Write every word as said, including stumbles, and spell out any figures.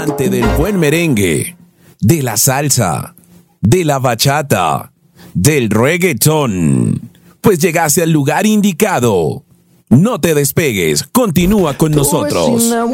amante del buen merengue, de la salsa, de la bachata, del reggaetón, pues llegaste al lugar indicado. No te despegues, continúa con nosotros.